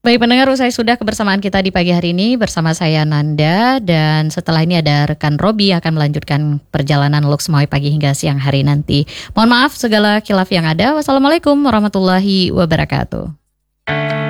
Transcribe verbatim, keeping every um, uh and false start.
Baik pendengar, usai sudah kebersamaan kita di pagi hari ini bersama saya Nanda, dan setelah ini ada rekan Robi yang akan melanjutkan perjalanan Lux Mawai pagi hingga siang hari nanti. Mohon maaf segala khilaf yang ada. Wassalamualaikum warahmatullahi wabarakatuh.